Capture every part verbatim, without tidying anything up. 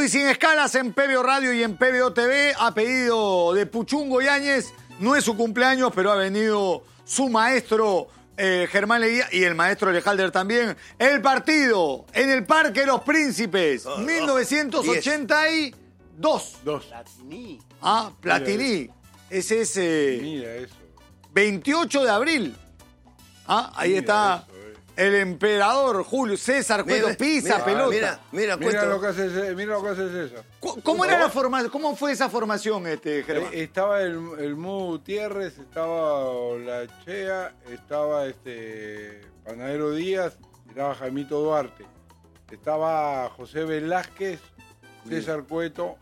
Directo y sin escalas en P B O Radio y en P B O T V, a pedido de Puchungo Yáñez. No es su cumpleaños, pero ha venido su maestro eh, Germán Leguía y el maestro Alejalder también. El partido en el Parque Los Príncipes, oh, mil novecientos ochenta y dos. Dos. Platini. Ah, Platini. Ese es eh, Mira eso. veintiocho de abril. Ah, ahí Mira está. eso, eh. El emperador Julio César Cueto Mira, pisa mira, pelota. Mira, mira, Mira Cueto. lo que hace, mira lo que hace César. ¿Cómo era la forma, cómo fue esa formación, este Germán? Eh, estaba el, el Mu Gutiérrez, estaba Olachea, estaba este Panadero Díaz, estaba Jaimito Duarte, estaba José Velázquez, César Cueto,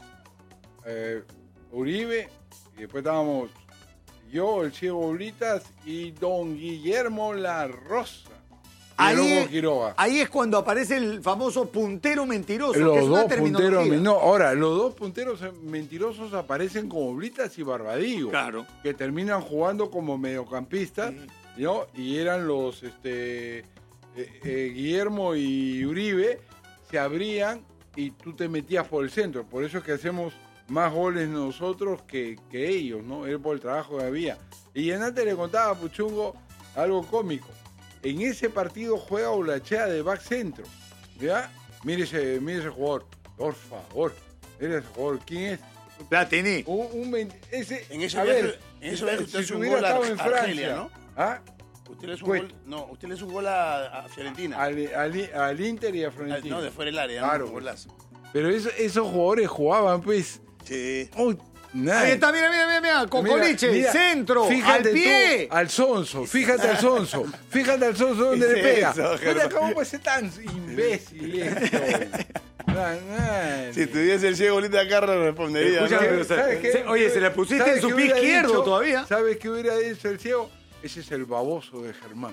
eh, Uribe, y después estábamos yo, el Ciego Bolitas y don Guillermo La Rosa. Y el Lobo Quiroga. Ahí es cuando aparece el famoso puntero mentiroso, Los que es una dos terminología. punteros, no, ahora, los dos punteros mentirosos aparecen como Blitas y Barbadillo. Claro. Que terminan jugando como mediocampistas, mm. ¿no? Y eran los este, eh, eh, Guillermo y Uribe, se abrían y tú te metías por el centro. Por eso es que hacemos más goles nosotros que, que ellos, ¿no? Era por el trabajo que había. Y antes le contaba a Puchungo algo cómico. En ese partido juega Olachea de back centro. ¿Ya? Mire ese, mire ese jugador. Por favor. Mire ese jugador. ¿Quién es? Platini. Un, un, ese, en eso a viaje, ver, en eso viaje usted si es un hubiera gol a estado en Francia, Argelia, ¿no? ¿Ah? Usted le es un Pues, gol, no, usted le es un gol a, a Fiorentina. Al, al, al Inter y a Fiorentina. No, de fuera del área, claro, ¿no? Un golazo. Pero eso, esos jugadores jugaban, pues. Sí. Oh, nada. Ahí está, mira, mira, mira, mira. Cocoliche, Mira, mira, centro, fíjate al pie. Tú, al sonso, fíjate al sonso, fíjate al sonso donde le pega. Eso, Mira, ¿cómo puede ser tan imbécil esto? Nah, nah, Si tuviese el Ciego Bolita acá, respondería. Escucha, ¿no? pero, ¿sabes qué? se- oye, se la pusiste ¿Sabes en su qué pie hubiera izquierdo dicho? todavía. ¿Sabes qué hubiera dicho el ciego? Ese es el baboso de Germán.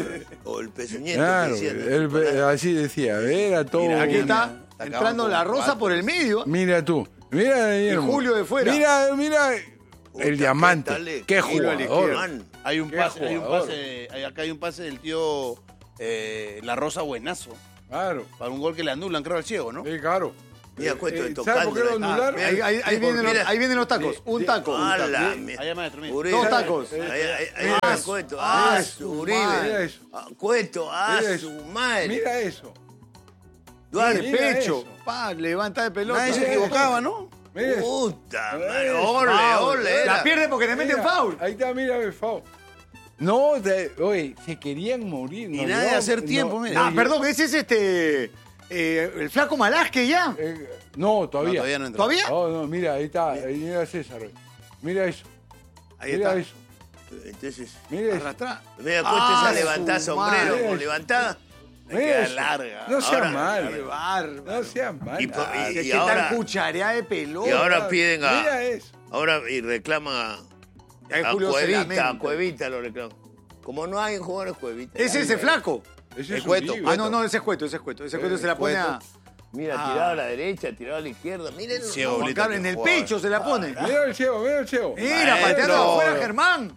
O el pezuñento. Claro, que decían, él, ¿no? así decía, era todo. Mira, Aquí está, Está entrando acabado la con rosa cuatro. por el medio. Mira tú, mira Guillermo. Julio de fuera. Mira, mira, Puta, el diamante. qué tal, Qué Julio a la jugador. izquierda. Man. Hay un Qué pase, hay un jugador. pase, hay- acá hay un pase del tío eh, La Rosa Buenazo. Claro, Para un gol que le anulan, creo, al ciego, ¿no? sí, claro. Mira, Cueto, Eh, tocando. ¿Sabes por qué lo Ah, anularon? mira, Ahí, ahí- ahí sí, vienen los, mira. ahí vienen los tacos. Un taco. un A taco. la mi- Allá, maestro, mira. Uribe. Dos tacos. Ahí, ahí, ahí Mira está eso. Cueto. Ah, Ah, su su madre. Uribe. Mira eso. Ah, Cueto, ah, Mira su eso. madre. Mira eso. Duarte. De Mira pecho. eso. Pa, levanta de pelota. Nadie se equivocaba, ¿no? Mira eso. Puta, Mira madre. eso. Ole, Foul. ole. La era. pierde porque te meten Mira, foul. Ahí está, mira, el foul. No, te- oye, se querían morir. Y nos nada de llevaban- hacer tiempo, no, mira. Ah, no, perdón, ese es este. eh, el flaco Malásquez ya. eh, no, No, todavía. todavía no entró. ¿Todavía? No, no, mira, ahí está, ahí mira César. Mira eso, Ahí mira está. eso, Entonces, mira eso. Arrastra. mira, Cueto Ah, esa levantada su sombrero madre. con levantada. Me Mira queda eso. larga. No sea Ahora- mal. Qué bárbaro. No seas mal. Y por- Ah, y- que y qué ahora- tal cuchareada de pelota. Y ahora piden a. Mira eso. Ahora y reclama Ahí a, a Julio se Cuevita, lamenta. a Cuevita lo reclama. Como no hay jugadores Cuevita. Ese es ese flaco. Ese El es Cueto. Uribe. Ah, no, no, ese es Cueto, ese es Cueto. Ese Cueto se la pone a. Mira, Ah. tirado a la derecha, tirado a la izquierda. Miren, Sí, no, Juan Juan Carlos, en el jugador. pecho se la pone. Mira el ciego, mira el ciego. Mira, Maestro. pateando afuera Germán.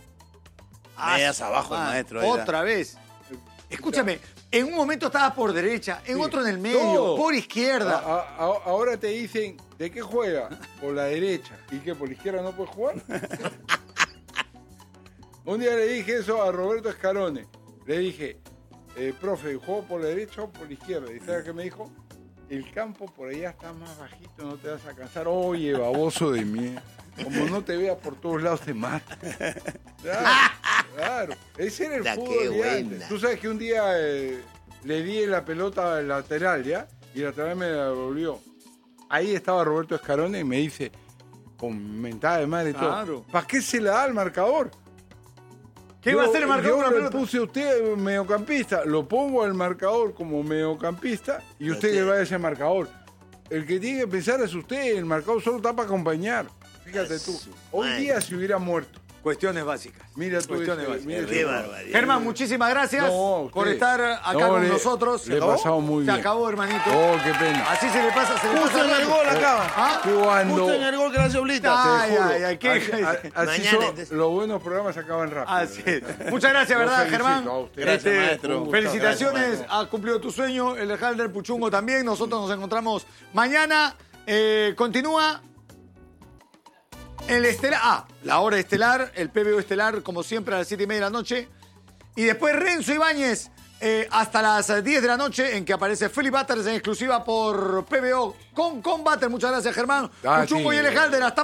Medias su abajo el madre. maestro, ahí está. Otra vez. Escúchame, en un momento estaba por derecha, en Sí, otro en el medio, todo. por izquierda. A- a- a- ahora te dicen, ¿de qué juega? Por la derecha. ¿Y qué, por la izquierda no puede jugar? Un día le dije eso a Roberto Escarone. Le dije, eh, profe, ¿juego por la derecha o por la izquierda? ¿Y sabes qué me dijo? El campo por allá está más bajito, no te vas a cansar. Oye, baboso de mierda. Como no te veas por todos lados te mata. Claro, claro. Ese era el La fútbol qué de antes. buena. Tú sabes que un día eh, le di la pelota al lateral, ¿ya? Y el lateral me la devolvió. Ahí estaba Roberto Escarone y me dice, con mentada de madre y todo, Claro. ¿para qué se la da al marcador? ¿Qué Yo- va a hacer el marcador Yo con la le pelota? puse a usted mediocampista, lo pongo al marcador como mediocampista y usted que va a ese marcador. El que tiene que pensar es usted, el marcador solo está para acompañar. Fíjate tú, hoy madre. día se hubiera muerto. Cuestiones básicas. Mira tú Cuestiones ese- básicas. mira Qué ese- barbaridad. Germán, muchísimas gracias No, usted. por estar acá No, con le- nosotros. Le he ¿Se acabó? pasado muy Se bien. acabó, hermanito. Oh, qué pena. Así se le pasa, se le Justo pasa en el rápido. gol acaba. ¿Ah? Cuando... Justo en el gol que le hace Oblita. Ay, Te juro, ay, ay, qué- así, a- así Mañana, son- entonces. los buenos programas acaban rápido. Así es. Muchas gracias, Lo ¿verdad, felicito Germán? a usted. Gracias, maestro. Un gusto. Felicitaciones, Gracias, maestro. ha cumplido tu sueño, el Halder Puchungo también. Nosotros nos encontramos mañana. Eh, continúa el estelar. Ah, la hora estelar, el P B O estelar, como siempre, a las siete y media de la noche. Y después Renzo Ibáñez eh, hasta las diez de la noche, en que aparece Philip Butters en exclusiva por P B O con Combater. Muchas gracias, Germán. Ah, Puchungo sí. y el Halder. Hasta